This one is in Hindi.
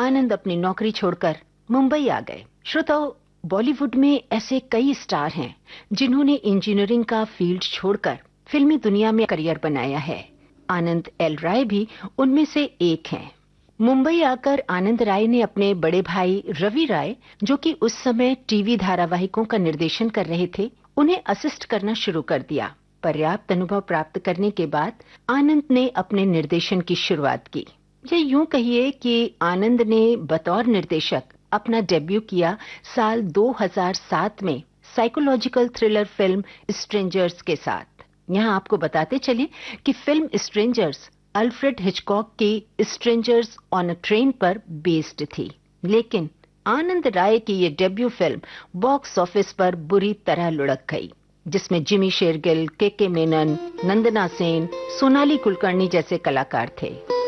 आनंद अपनी नौकरी छोड़कर मुंबई आ गए। श्रोताओ, बॉलीवुड में ऐसे कई स्टार हैं जिन्होंने इंजीनियरिंग का फील्ड छोड़कर फिल्मी दुनिया में करियर बनाया है। आनंद एल राय भी उनमें से एक हैं। मुंबई आकर आनंद राय ने अपने बड़े भाई रवि राय, जो कि उस समय टीवी धारावाहिकों का निर्देशन कर रहे थे, उन्हें असिस्ट करना शुरू कर दिया। पर्याप्त अनुभव प्राप्त करने के बाद आनंद ने अपने निर्देशन की शुरुआत की। ये यूं कहिए कि आनंद ने बतौर निर्देशक अपना डेब्यू किया साल 2007 में साइकोलॉजिकल थ्रिलर फिल्म स्ट्रेंजर्स के साथ। यहाँ आपको बताते चले कि फिल्म स्ट्रेंजर्स अल्फ्रेड हिचकॉक की स्ट्रेंजर्स ऑन अ ट्रेन पर बेस्ड थी, लेकिन आनंद राय की ये डेब्यू फिल्म बॉक्स ऑफिस पर बुरी तरह लुढ़क गई, जिसमें जिमी शेरगिल, के मेनन, नंदना सेन, सोनाली कुलकर्णी जैसे कलाकार थे।